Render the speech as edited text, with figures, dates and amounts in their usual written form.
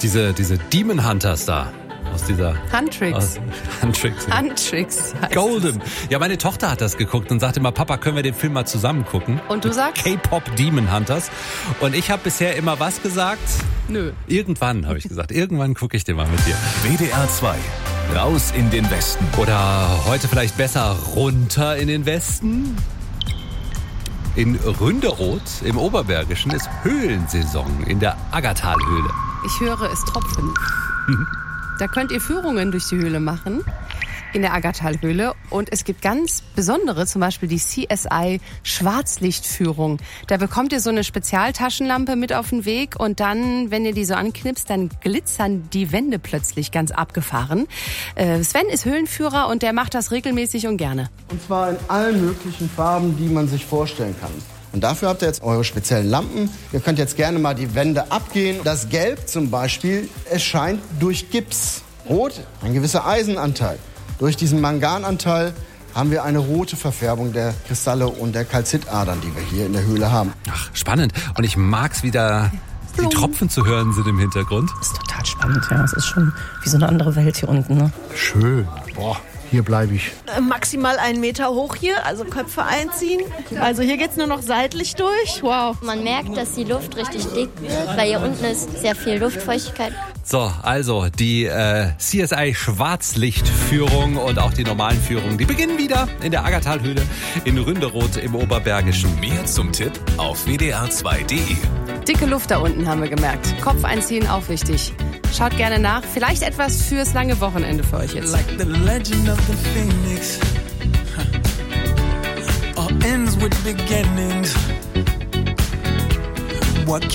Diese Demon Hunters da. Aus dieser Huntrix. Huntrix. Huntrix heißt Golden. Ja, meine Tochter hat das geguckt und sagte immer, Papa, können wir den Film mal zusammen gucken? Und du sagst? K-Pop Demon Hunters. Und ich habe bisher immer was gesagt? Nö. Irgendwann, habe ich gesagt. Irgendwann gucke ich den mal mit dir. WDR 2. Raus in den Westen. Oder heute vielleicht besser runter in den Westen? In Ründeroth im Oberbergischen ist Höhlensaison in der Aggertalhöhle. Ich höre es tropfen. Da könnt ihr Führungen durch die Höhle machen, in der Aggertalhöhle. Und es gibt ganz besondere, zum Beispiel die CSI Schwarzlichtführung. Da bekommt ihr so eine Spezialtaschenlampe mit auf den Weg und dann, wenn ihr die so anknipst, dann glitzern die Wände plötzlich ganz abgefahren. Sven ist Höhlenführer und der macht das regelmäßig und gerne. Und zwar in allen möglichen Farben, die man sich vorstellen kann. Und dafür habt ihr jetzt eure speziellen Lampen. Ihr könnt jetzt gerne mal die Wände abgehen. Das Gelb zum Beispiel, es scheint durch Gips. Rot, ein gewisser Eisenanteil. Durch diesen Mangananteil haben wir eine rote Verfärbung der Kristalle und der Kalzitadern, die wir hier in der Höhle haben. Ach, spannend. Und ich mag's wieder, die Tropfen zu hören sind im Hintergrund. Das ist total spannend, ja. Es ist schon wie so eine andere Welt hier unten, ne? Schön. Boah, hier bleibe ich. Maximal 1 Meter hoch hier, also Köpfe einziehen. Also hier geht's nur noch seitlich durch. Wow. Man merkt, dass die Luft richtig dick wird, weil hier unten ist sehr viel Luftfeuchtigkeit. So, also die CSI Schwarzlichtführung und auch die normalen Führungen, die beginnen wieder in der Aggertalhöhle in Ründeroth im Oberbergischen. Mehr zum Tipp auf wdr2.de. Dicke Luft da unten, haben wir gemerkt. Kopf einziehen, auch wichtig. Schaut gerne nach. Vielleicht etwas fürs lange Wochenende für euch jetzt. Like the legend of the phoenix. All ends with beginnings. What